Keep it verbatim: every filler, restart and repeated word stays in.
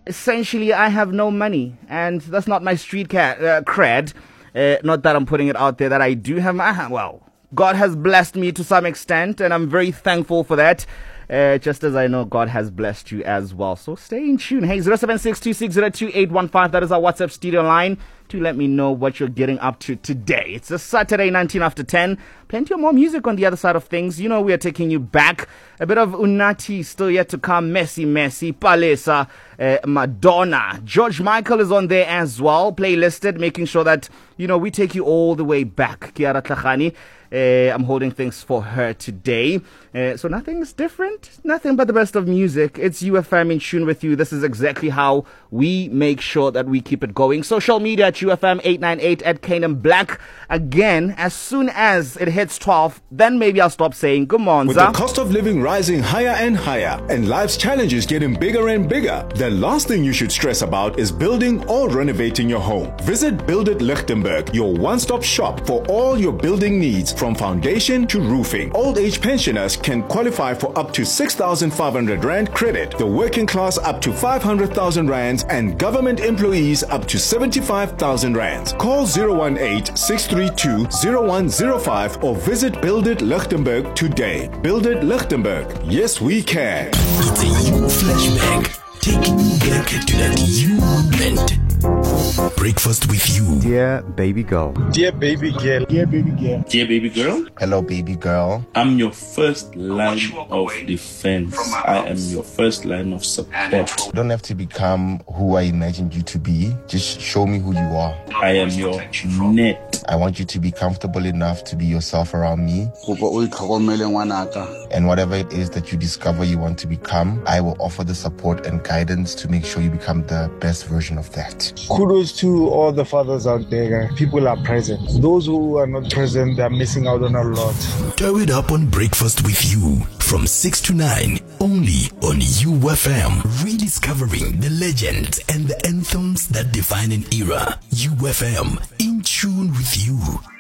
essentially, I have no money, and that's not my street cat, uh, cred. Uh, not that I'm putting it out there that I do have my, well, God has blessed me to some extent, and I'm very thankful for that. Uh, just as I know God has blessed you as well. So stay in tune. Hey, zero seven six two six zero two eight one five. That is our WhatsApp studio line to let me know what you're getting up to today. It's a Saturday, nineteen after ten. Plenty of more music on the other side of things. You know, we are taking you back. A bit of Unati still yet to come. Messi, Messi, Palesa, uh, Madonna. George Michael is on there as well. Playlisted, making sure that, you know, we take you all the way back. Kiara Tlhagane. Uh, I'm holding things for her today. Uh, so nothing is different. Nothing but the best of music. It's U F M in tune with you. This is exactly how we make sure that we keep it going. Social media at U F M eight nine eight, at Canaan Black. Again, as soon as it hits twelve, then maybe I'll stop saying good morning. With the cost of living rising higher and higher and life's challenges getting bigger and bigger, the last thing you should stress about is building or renovating your home. Visit Build It Lichtenberg, your one-stop shop for all your building needs, from foundation to roofing. Old age pensioners can qualify for up to six thousand five hundred rand credit, the working class up to five hundred thousand rands, and government employees up to seventy-five thousand rands. Call zero one eight, six three two, zero one zero five or visit Build It Lichtenberg today. Build It Lichtenberg. Yes, we can. It's a you flashback. Taking you back to that you moment. Breakfast with you. Dear baby girl. Dear baby girl. Dear baby girl. Dear baby girl. Hello, baby girl. I'm your first line of defense. I am your first line of support. You don't have to become who I imagined you to be. Just show me who you are. I am your net. I want you to be comfortable enough to be yourself around me. And whatever it is that you discover you want to become, I will offer the support and guidance to make sure you become the best version of that. Kudos to all the fathers out there. People are present. Those who are not present, they're missing out on a lot. Throw it up on Breakfast with You from six to nine, only on U F M. Rediscovering the legends and the anthems that define an era. U F M, in tune with you.